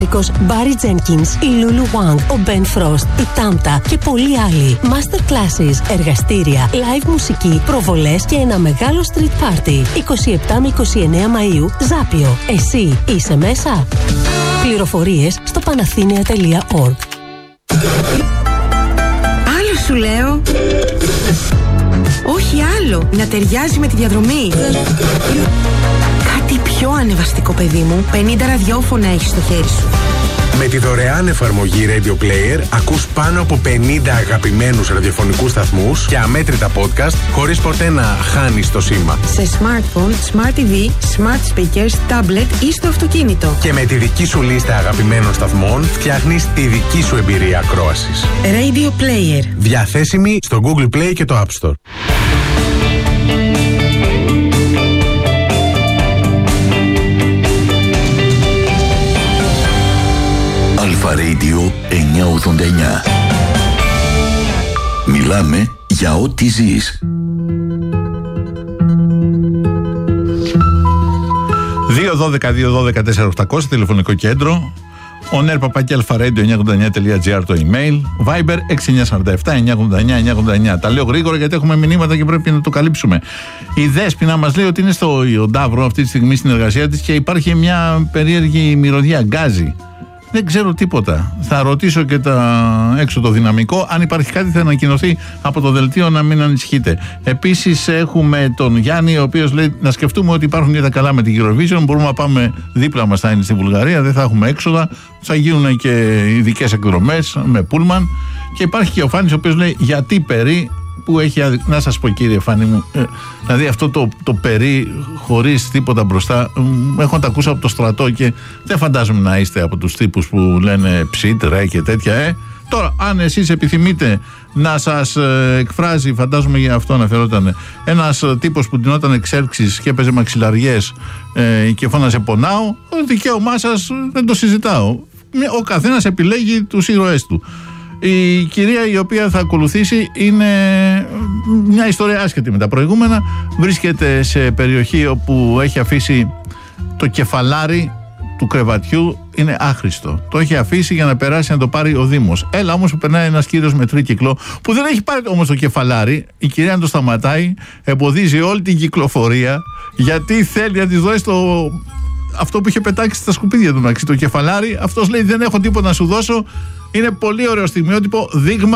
Μπάρι Τζένκινς, η Λούλου Wang, ο Μπεν Φρόστ, η Τάμτα και πολλοί άλλοι. Master classes, εργαστήρια, live μουσική, προβολές και ένα μεγάλο street party. 27 με 29 Μαΐου, Ζάπιο. Εσύ είσαι μέσα? Πληροφορίες στο panathenia.org. Άλλο σου λέω. Όχι άλλο. Να ταιριάζει με τη διαδρομή. Κάτι πιο ανεβαστικό, παιδί μου. 50 ραδιόφωνα έχεις στο χέρι σου. Με τη δωρεάν εφαρμογή Radio Player ακούς πάνω από 50 αγαπημένους ραδιοφωνικούς σταθμούς και αμέτρητα podcast χωρίς ποτέ να χάνεις το σήμα. Σε smartphone, smart TV, smart speakers, tablet ή στο αυτοκίνητο. Και με τη δική σου λίστα αγαπημένων σταθμών φτιάχνεις τη δική σου εμπειρία ακρόασης. Radio Player. Διαθέσιμη στο Google Play και το App Store. Αλφα Radio 989. Μιλάμε για ό,τι ζεις. 2-12-212-4800 τηλεφωνικό κέντρο. oner@alfaradio989.gr το email. Viber 6947-989-989. Τα λέω γρήγορα γιατί έχουμε μηνύματα και πρέπει να το καλύψουμε. Η Δέσποινα μας λέει ότι είναι στο Νταύρο αυτή τη στιγμή στην εργασία της και υπάρχει μια περίεργη μυρωδιά, γκάζι. Δεν ξέρω τίποτα. Θα ρωτήσω και έξω το δυναμικό. Αν υπάρχει κάτι θα ανακοινωθεί από το δελτίο, να μην ανησυχείτε. Επίσης έχουμε τον Γιάννη, ο οποίος λέει να σκεφτούμε ότι υπάρχουν και τα καλά με την Eurovision. Μπορούμε να πάμε δίπλα μας, θα είναι στη Βουλγαρία, δεν θα έχουμε έξοδα. Θα γίνουν και ειδικές εκδρομές με πούλμαν. Και υπάρχει και ο Φάνης, ο οποίος λέει γιατί περί. Που έχει, να σας πω κύριε Φάνη μου, δηλαδή αυτό το περί χωρίς τίποτα μπροστά, έχω να τα ακούσει από το στρατό και δεν φαντάζομαι να είστε από τους τύπους που λένε ψιτ, ρε και τέτοια. Τώρα, αν εσείς επιθυμείτε να σας εκφράζει, φαντάζομαι για αυτό αναφερόταν, ένας τύπος που ντυνόταν εξέλξεις και έπαιζε μαξιλαριές και φώναζε πονάω, το δικαίωμά σας δεν το συζητάω. Ο καθένας επιλέγει τους ήρωές του. Η κυρία η οποία θα ακολουθήσει είναι μια ιστορία άσχετη με τα προηγούμενα. Βρίσκεται σε περιοχή όπου έχει αφήσει το κεφαλάρι του κρεβατιού, είναι άχρηστο. Το έχει αφήσει για να περάσει να το πάρει ο Δήμος. Έλα όμως που περνάει ένας κύριος με τρίκυκλο που δεν έχει πάρει όμως το κεφαλάρι. Η κυρία να το σταματάει, εμποδίζει όλη την κυκλοφορία γιατί θέλει να της δώσει αυτό που είχε πετάξει στα σκουπίδια του, το κεφαλάρι. Αυτός λέει δεν έχω τίποτα να σου δώσω. Είναι πολύ ωραίο στιγμιότυπο, δείγμα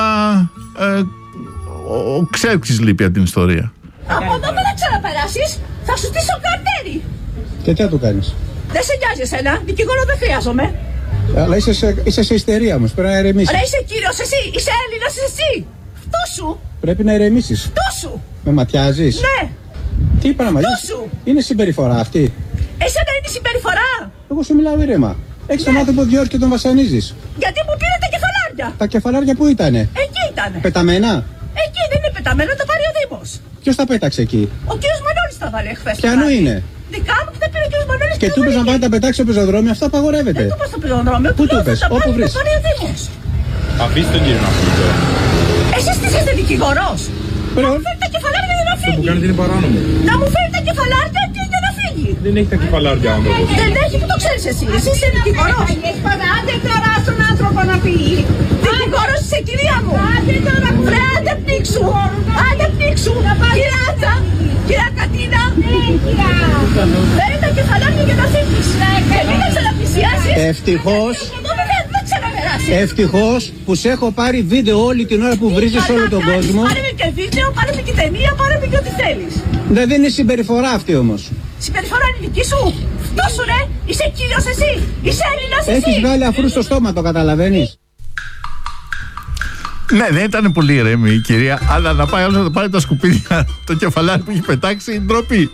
ο Ξέρξης λείπει από την ιστορία. Από εδώ δεν θα ξαναπεράσεις, θα σου στήσω καρτέρι. Και τι θα του κάνεις? Δεν σε νοιάζει εσένα, δικηγόρο δεν χρειάζομαι. Αλλά είσαι σε ιστερία όμως, πρέπει να ηρεμήσεις. Ρε είσαι κύριος εσύ, είσαι Έλληνας εσύ. Φτώσου. Πρέπει να ηρεμήσεις. Φτώσου. Με ματιάζεις? Ναι. Τι πράγμα, είναι συμπεριφορά αυτή? Εσένα είναι συμπεριφορά. Εγώ σου μιλάω ήρεμα. Έχεις τον άνθρωπο 2 ώρες και τον βασανίζεις. Γιατί μου πήρε τα κεφαλάρια? Τα κεφαλάρια που ήτανε? Εκεί ήτανε. Πεταμένα? Εκεί δεν είναι πεταμένα, τα πάρει ο Δήμος. Ποιος τα πέταξε εκεί? Ο κύριος Μανώλης τα βάλε χθες. Ποιανού είναι? Δικά μου και τα πήρε ο κύριος Μανώλης. Και του είπες να πάει να τα πετάξει στο πεζοδρόμιο, αυτό απαγορεύεται. Δεν του είπες στο πεζοδρόμιο. Πού του είπες? Όπου βρεις. Τα πάρει ο Δήμος. Αφήστε τον κύριο να φύγει τώρα. Εσείς τι είστε δικηγόρος? Να μου φέρει τα κεφαλάρια για να φύγει. Αυτό που κάνετε είναι παράνομο. Να μου φέρει τα κεφαλάρια για να φύγει. Δεν έχει τα κεφαλάρια ο άνθρωπος. Δεν έχει, που το ξέρεις εσύ. Εσύ είσαι δικηγόρος. Άντε τώρα στον άνθρωπο να φύγει. Δικηγόρος είσαι κυρία μου. Βρε άντε πνίξου. Άντε πνίξου. Κυρίατσα. Κυρία Κατίνα. Φέρει τα κεφαλάρια για να φύγεις. Και μην τα ξαναπλησιάσεις. Ευτυχώς που σε έχω πάρει βίντεο όλη την ώρα που βρίζεις όλο τον κόσμο. Πάρε με και βίντεο, πάρε με και ταινία, πάρε με και ό,τι θέλεις. Δεν είναι συμπεριφορά αυτή όμως. Συμπεριφορά είναι δική σου. Φτώσου ρε, είσαι κύριος εσύ. Είσαι Έλληνας εσύ. Έχεις βγάλει αφρού στο στόμα, το καταλαβαίνεις? Ναι, δεν ήταν πολύ ηρεμή η κυρία, αλλά να πάει άλλος να πάρει τα σκουπίδια, το κεφαλάρι που έχει πετάξει, ντροπή.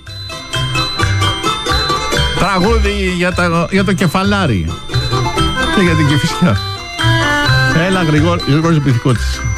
Τραγούδι για το κεφαλάρι και για την Κηφισιά. Έλα Γρηγόρης Πυθικότης.